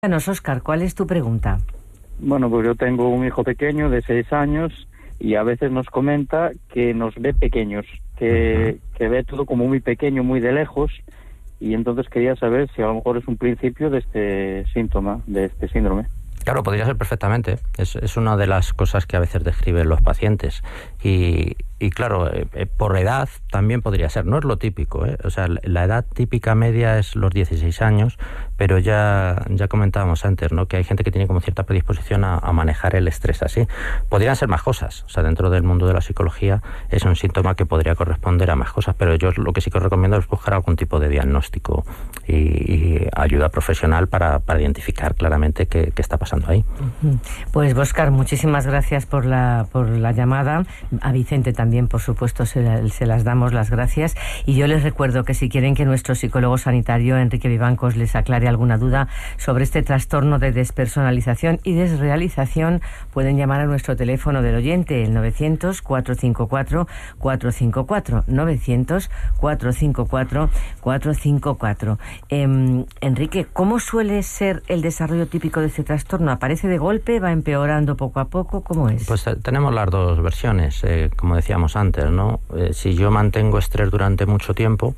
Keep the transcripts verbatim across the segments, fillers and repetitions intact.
Cuéntanos, Óscar, ¿cuál es tu pregunta? Bueno, pues yo tengo un hijo pequeño de seis años y a veces nos comenta que nos ve pequeños, que, uh-huh. que ve todo como muy pequeño, muy de lejos, y entonces quería saber si a lo mejor es un principio de este síntoma, de este síndrome. Claro, podría ser perfectamente. Es, es una de las cosas que a veces describen los pacientes. Y, y claro, eh, por edad también podría ser. No es lo típico, ¿eh? O sea, la edad típica media es los dieciséis años, pero ya, ya comentábamos antes, ¿no?, que hay gente que tiene como cierta predisposición a, a manejar el estrés así. Podrían ser más cosas. O sea, dentro del mundo de la psicología es un síntoma que podría corresponder a más cosas, pero yo lo que sí que os recomiendo es buscar algún tipo de diagnóstico y, y ayuda profesional para, para identificar claramente qué, qué está pasando ahí. Pues Óscar, muchísimas gracias por la por la llamada. A Vicente también, por supuesto, se, la, se las damos las gracias. Y yo les recuerdo que si quieren que nuestro psicólogo sanitario, Enrique Vivancos, les aclare alguna duda sobre este trastorno de despersonalización y desrealización, pueden llamar a nuestro teléfono del oyente, el novecientos, cuatrocientos cincuenta y cuatro, cuatrocientos cincuenta y cuatro, novecientos, cuatrocientos cincuenta y cuatro, cuatrocientos cincuenta y cuatro. Eh, Enrique, ¿cómo suele ser el desarrollo típico de este trastorno? ¿Aparece de golpe? ¿Va empeorando poco a poco? ¿Cómo es? Pues eh, tenemos las dos versiones, eh, como decíamos antes, ¿no? Eh, si yo mantengo estrés durante mucho tiempo,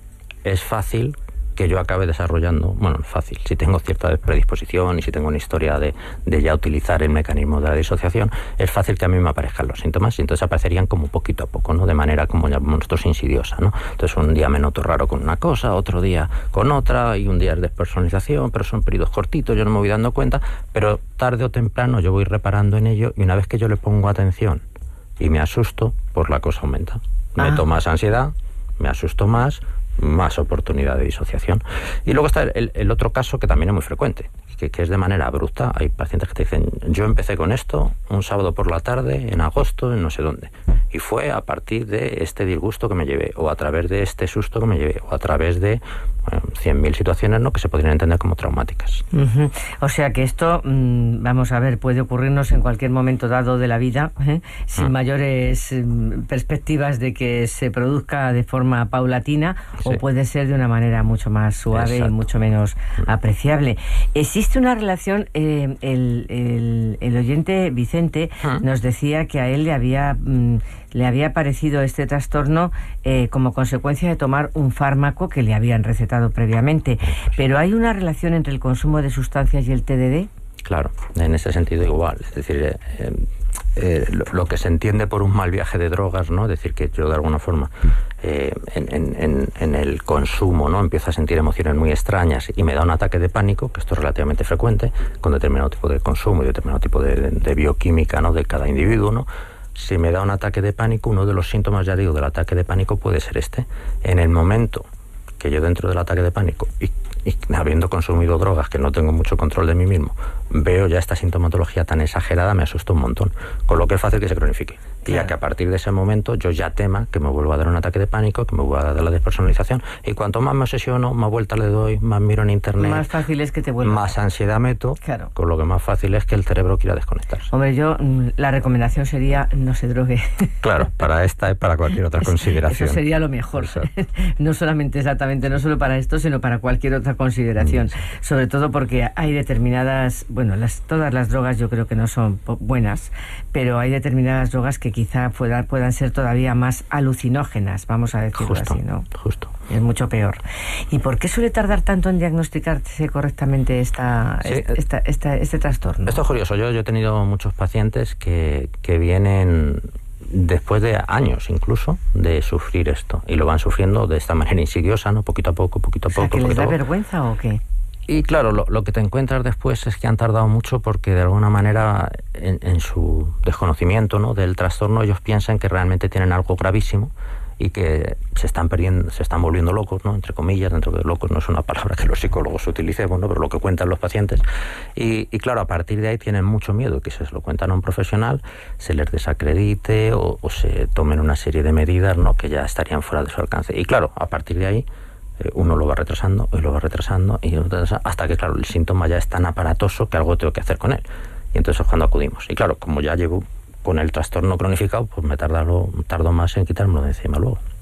es fácil que yo acabe desarrollando, bueno, es fácil, si tengo cierta predisposición y si tengo una historia de, de ya utilizar el mecanismo de la disociación, es fácil que a mí me aparezcan los síntomas y entonces aparecerían como poquito a poco, ¿no?, de manera como llamamos nosotros insidiosa, ¿no? Entonces un día me noto raro con una cosa, otro día con otra, y un día es despersonalización, pero son periodos cortitos, yo no me voy dando cuenta, pero tarde o temprano yo voy reparando en ello y una vez que yo le pongo atención y me asusto, pues la cosa aumenta. Meto ah. más ansiedad, me asusto más, más oportunidad de disociación. Y luego está el, el otro caso que también es muy frecuente, que, que es de manera abrupta. Hay pacientes que te dicen, yo empecé con esto un sábado por la tarde, en agosto, en no sé dónde, y fue a partir de este disgusto que me llevé, o a través de este susto que me llevé, o a través de bueno, cien mil situaciones, ¿no?, que se podrían entender como traumáticas. Uh-huh. O sea que esto, mmm, vamos a ver, puede ocurrirnos en cualquier momento dado de la vida, ¿eh? sin uh-huh. mayores mmm, perspectivas de que se produzca de forma paulatina, sí. o puede ser de una manera mucho más suave Exacto. y mucho menos uh-huh. apreciable. Existe una relación, eh, el, el, el oyente Vicente uh-huh. nos decía que a él le había... Mmm, le había aparecido este trastorno eh, como consecuencia de tomar un fármaco que le habían recetado previamente. ¿Pero hay una relación entre el consumo de sustancias y el T D D? Claro, en ese sentido igual. Es decir, eh, eh, lo, lo que se entiende por un mal viaje de drogas, ¿no? Es decir, que yo de alguna forma eh, en, en, en el consumo, ¿no?, empiezo a sentir emociones muy extrañas y me da un ataque de pánico, que esto es relativamente frecuente, con determinado tipo de consumo y determinado tipo de, de, de bioquímica, ¿no?, de cada individuo, ¿no? Si me da un ataque de pánico, uno de los síntomas, ya digo, del ataque de pánico puede ser este. En el momento que yo dentro del ataque de pánico y, y habiendo consumido drogas que no tengo mucho control de mí mismo, veo ya esta sintomatología tan exagerada, me asusto un montón, con lo que es fácil que se cronifique. Claro. Y a que a partir de ese momento yo ya tema que me vuelva a dar un ataque de pánico, que me vuelva a dar la despersonalización, y cuanto más me obsesiono, más vueltas le doy, más miro en internet, más fácil es que te vuelva, más ansiedad meto, claro. con lo que más fácil es que el cerebro quiera desconectarse. Hombre, yo, la recomendación sería no se drogue. Claro, para esta y para cualquier otra consideración. Eso sería lo mejor. No solamente exactamente, no solo para esto, sino para cualquier otra consideración. Sí. Sobre todo porque hay determinadas, bueno, las, todas las drogas yo creo que no son buenas, pero hay determinadas drogas que quizá puedan, puedan ser todavía más alucinógenas, vamos a decirlo justo, así, ¿no? Justo. Es mucho peor. ¿Y por qué suele tardar tanto en diagnosticarse correctamente esta, sí. esta, esta, este trastorno? Esto es curioso. Yo, yo he tenido muchos pacientes que, que vienen después de años incluso de sufrir esto y lo van sufriendo de esta manera insidiosa, ¿no? Poquito a poco, poquito a poco. O sea, ¿que les da poco. vergüenza o qué? Y claro, lo, lo que te encuentras después es que han tardado mucho porque de alguna manera en, en su desconocimiento, ¿no?, del trastorno, ellos piensan que realmente tienen algo gravísimo y que se están perdiendo, se están volviendo locos, ¿no?, entre comillas, dentro de locos no es una palabra que los psicólogos utilicemos, ¿no?, pero lo que cuentan los pacientes. Y, y claro, a partir de ahí tienen mucho miedo que si se lo cuentan a un profesional se les desacredite o, o se tomen una serie de medidas, ¿no?, que ya estarían fuera de su alcance. Y claro, a partir de ahí uno lo va retrasando y lo va retrasando y lo retrasa, hasta que claro, el síntoma ya es tan aparatoso que algo tengo que hacer con él. Y entonces es cuando acudimos. Y claro, como ya llevo con el trastorno cronificado, pues me tardo, tardo más en quitármelo de encima luego.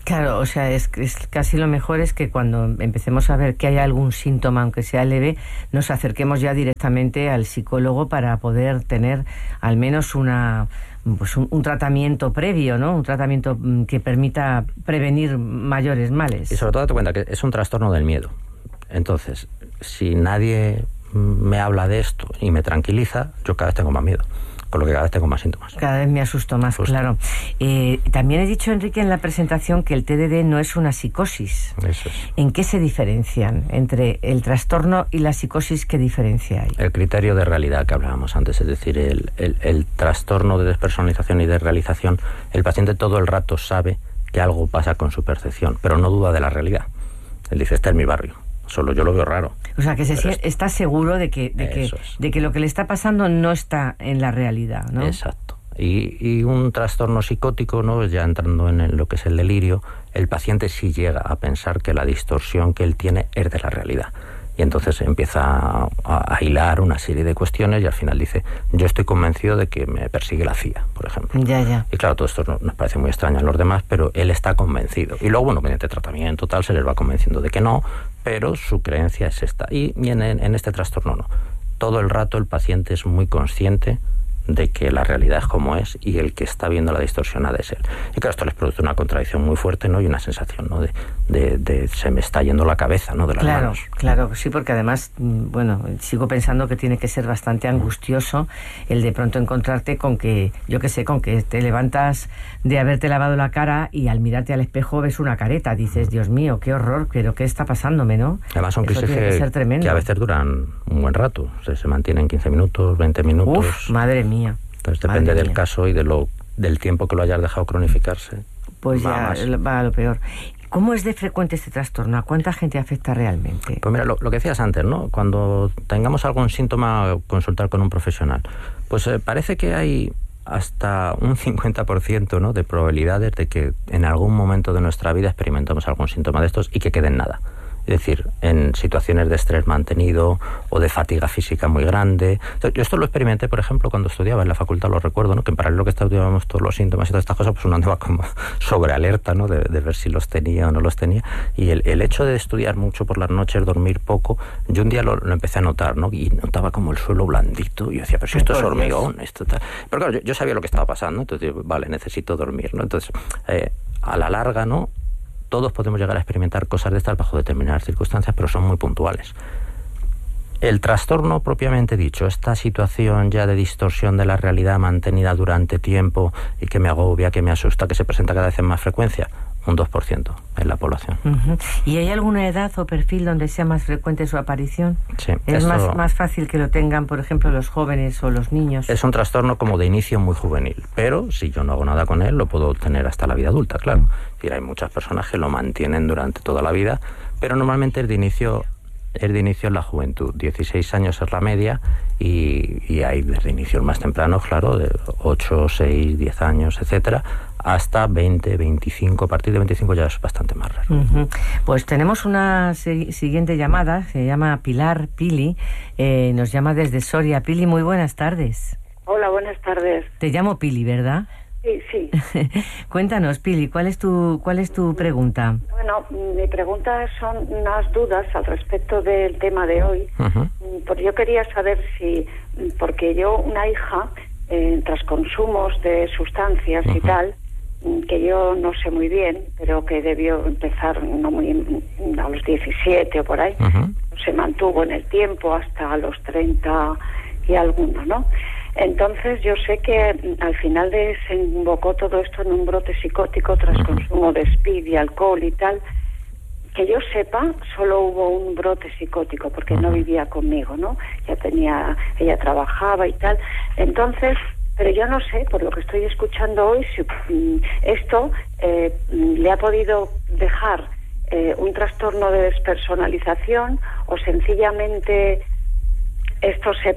Claro, o sea, es, es casi lo mejor es que cuando empecemos a ver que hay algún síntoma, aunque sea leve, nos acerquemos ya directamente al psicólogo para poder tener al menos una pues un, un tratamiento previo, ¿no? Un tratamiento que permita prevenir mayores males. Y sobre todo date cuenta que es un trastorno del miedo. Entonces, si nadie me habla de esto y me tranquiliza, yo cada vez tengo más miedo. Con lo que cada vez tengo más síntomas. Cada vez me asusto más, Justo. Claro. Eh, también he dicho, Enrique, en la presentación que el T D D no es una psicosis. Eso es. ¿En qué se diferencian entre el trastorno y la psicosis? ¿Qué diferencia hay? El criterio de realidad que hablábamos antes, es decir, el, el, el trastorno de despersonalización y de realización, el paciente todo el rato sabe que algo pasa con su percepción, pero no duda de la realidad. Él dice, este es mi barrio, solo yo lo veo raro. O sea, que se Pero siente, está seguro de que, de, que, es. de que lo que le está pasando no está en la realidad, ¿no? Exacto. Y, y un trastorno psicótico, ¿no? Ya entrando en el, lo que es el delirio, el paciente sí llega a pensar que la distorsión que él tiene es de la realidad. Y entonces empieza a, a hilar una serie de cuestiones y al final dice, yo estoy convencido de que me persigue la C I A, por ejemplo. Ya, ya. Y claro, todo esto nos parece muy extraño a los demás, pero él está convencido. Y luego, bueno, mediante tratamiento tal, se les va convenciendo de que no, pero su creencia es esta. Y, y en, en este trastorno no. Todo el rato el paciente es muy consciente de que la realidad es como es y el que está viendo la distorsionada es él. Y claro, esto les produce una contradicción muy fuerte, ¿no? Y una sensación, ¿no? De, de, de se me está yendo la cabeza, ¿no? De las claro, manos. Claro, sí, porque además, bueno, sigo pensando que tiene que ser bastante angustioso el de pronto encontrarte con que, yo qué sé, con que te levantas de haberte lavado la cara y al mirarte al espejo ves una careta. Dices, Dios mío, qué horror, pero ¿qué está pasándome, no? Además son crisis que, que, que a veces duran un buen rato. O sea, se mantienen quince minutos, veinte minutos. Uf, madre mía. Entonces depende Madre del mía. caso y de lo del tiempo que lo hayas dejado cronificarse. Pues va ya más. va a lo peor. ¿Cómo es de frecuente este trastorno? ¿A cuánta gente afecta realmente? Pues mira, lo, lo que decías antes, ¿no? Cuando tengamos algún síntoma, consultar con un profesional. Pues eh, parece que hay hasta un cincuenta por ciento, ¿no? de probabilidades de que en algún momento de nuestra vida experimentemos algún síntoma de estos y que quede en nada. Es decir, en situaciones de estrés mantenido o de fatiga física muy grande. Yo esto lo experimenté, por ejemplo, cuando estudiaba en la facultad, lo recuerdo, ¿no? Que en paralelo que estudiábamos todos los síntomas y todas estas cosas, pues uno andaba como sobre alerta, ¿no? De, de ver si los tenía o no los tenía. Y el, el hecho de estudiar mucho por las noches, dormir poco, yo un día lo, lo empecé a notar, ¿no? Y notaba como el suelo blandito. Y yo decía, pero si esto es hormigón, esto tal. Pero claro, yo, yo sabía lo que estaba pasando, entonces digo, vale, necesito dormir, ¿no? Entonces, eh, a la larga, ¿no? Todos podemos llegar a experimentar cosas de estas bajo determinadas circunstancias, pero son muy puntuales. El trastorno propiamente dicho, esta situación ya de distorsión de la realidad mantenida durante tiempo y que me agobia, que me asusta, que se presenta cada vez en más frecuencia, un dos por ciento en la población. Uh-huh. ¿Y hay alguna edad o perfil donde sea más frecuente su aparición? Sí. ¿Es esto más, más fácil que lo tengan, por ejemplo, los jóvenes o los niños? Es un trastorno como de inicio muy juvenil, pero si yo no hago nada con él, lo puedo tener hasta la vida adulta, claro. Es decir, hay muchas personas que lo mantienen durante toda la vida, pero normalmente es de inicio, es de inicio en la juventud. dieciséis años es la media y, y hay desde inicios más tempranos, claro, de ocho, seis, diez años, etcétera, hasta veinte, veinticinco, a partir de veinticinco ya es bastante más raro. Uh-huh. Pues tenemos una si- siguiente llamada, se llama Pilar Pili, eh, nos llama desde Soria. Pili, muy buenas tardes. Hola, buenas tardes. Te llamo Pili, ¿verdad? Sí, sí. Cuéntanos, Pili, ¿cuál es tu cuál es tu pregunta? Bueno, mi pregunta son unas dudas al respecto del tema de hoy. Uh-huh. Porque yo quería saber si, porque yo, una hija, eh, tras consumos de sustancias uh-huh. y tal, que yo no sé muy bien, pero que debió empezar no muy a los diecisiete o por ahí, uh-huh. se mantuvo en el tiempo hasta los treinta y alguno, ¿no? Entonces yo sé que al final desembocó todo esto en un brote psicótico tras uh-huh. consumo de speed y alcohol y tal. Que yo sepa, solo hubo un brote psicótico porque uh-huh. no vivía conmigo, ¿no? Ya tenía, ella trabajaba y tal. Entonces, pero yo no sé, por lo que estoy escuchando hoy, si um, esto eh, le ha podido dejar eh, un trastorno de despersonalización o sencillamente esto se,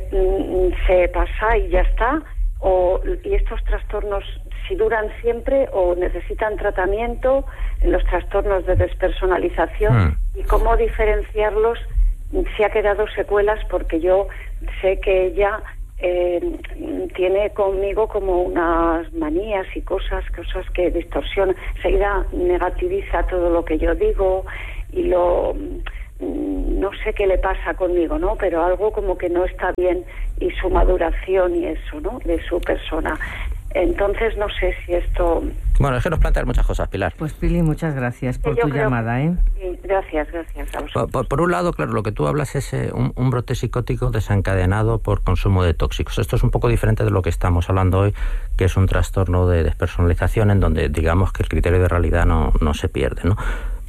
se pasa y ya está, o y estos trastornos si duran siempre o necesitan tratamiento en los trastornos de despersonalización mm. y cómo diferenciarlos si ha quedado secuelas, porque yo sé que ella eh, tiene conmigo como unas manías y cosas, cosas que distorsionan, enseguida negativiza todo lo que yo digo y lo... no sé qué le pasa conmigo, ¿no? Pero algo como que no está bien, y su maduración y eso, ¿no? De su persona. Entonces no sé si esto... Bueno, es que nos plantean muchas cosas, Pilar. Pues Pili, muchas gracias por Yo tu creo... llamada, ¿eh? Sí, gracias, gracias a por, por, por un lado, claro, lo que tú hablas es eh, un, un brote psicótico desencadenado por consumo de tóxicos. Esto es un poco diferente de lo que estamos hablando hoy, que es un trastorno de despersonalización en donde digamos que el criterio de realidad no, no se pierde, ¿no?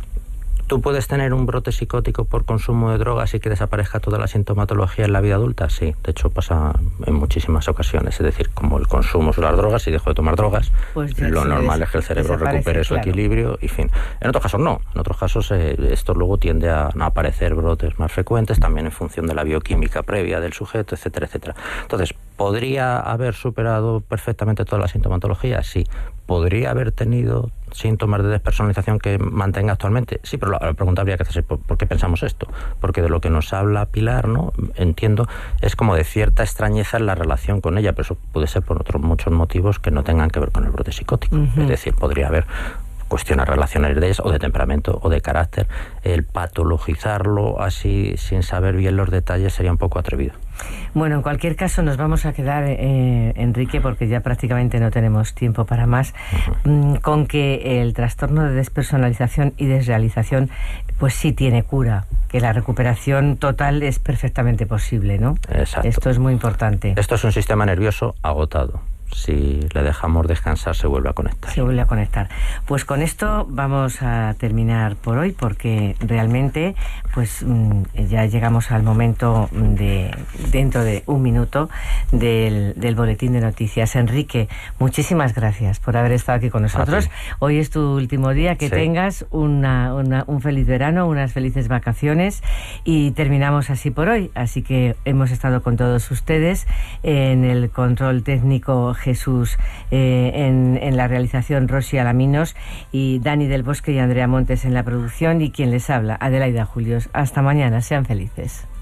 ¿Tú puedes tener un brote psicótico por consumo de drogas y que desaparezca toda la sintomatología en la vida adulta? Sí, de hecho pasa en muchísimas ocasiones. Es decir, como el consumo de las drogas, si dejo de tomar drogas, pues lo normal es que el cerebro recupere su claro. equilibrio y fin. En otros casos no. En otros casos eh, esto luego tiende a aparecer brotes más frecuentes, también en función de la bioquímica previa del sujeto, etcétera, etcétera. Entonces, ¿podría haber superado perfectamente toda la sintomatología? Sí. ¿Podría haber tenido síntomas de despersonalización que mantenga actualmente? Sí, pero la, la pregunta habría que hacerse, ¿por, ¿por qué pensamos esto? Porque de lo que nos habla Pilar, ¿no? Entiendo, es como de cierta extrañeza en la relación con ella, pero eso puede ser por otros muchos motivos que no tengan que ver con el brote psicótico. Uh-huh. Es decir, podría haber cuestiones relacionales de ellas, o de temperamento, o de carácter. El patologizarlo así, sin saber bien los detalles, sería un poco atrevido. Bueno, en cualquier caso nos vamos a quedar, eh, Enrique, porque ya prácticamente no tenemos tiempo para más, uh-huh. con que el trastorno de despersonalización y desrealización pues sí tiene cura, que la recuperación total es perfectamente posible, ¿no? Exacto. Esto es muy importante. Esto es un sistema nervioso agotado. Si le dejamos descansar, se vuelve a conectar. Se vuelve a conectar. Pues con esto vamos a terminar por hoy, porque realmente pues ya llegamos al momento de, dentro de un minuto, del, del boletín de noticias. Enrique, muchísimas gracias por haber estado aquí con nosotros. Hoy es tu último día, que sí. tengas una, una, un feliz verano, unas felices vacaciones, y terminamos así por hoy. Así que hemos estado con todos ustedes en el control técnico Jesús, eh, en, en la realización Rosy Alaminos, y Dani del Bosque y Andrea Montes en la producción, y quien les habla, Adelaida Julios. Hasta mañana, sean felices.